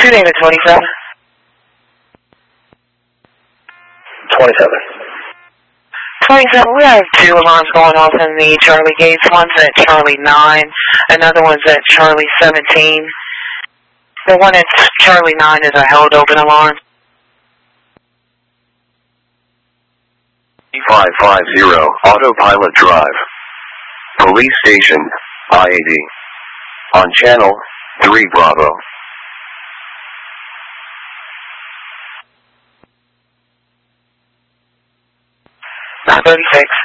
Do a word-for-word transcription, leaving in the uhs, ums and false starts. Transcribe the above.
two David twenty-seven. twenty-seven. twenty-seven, we have two alarms going off in the Charlie gates. One's at Charlie nine, another one's at Charlie seventeen. The one at Charlie nine is a held open alarm. five five zero, Autopilot Drive. Police Station, I eighty. On channel three Bravo. nine thirty-six.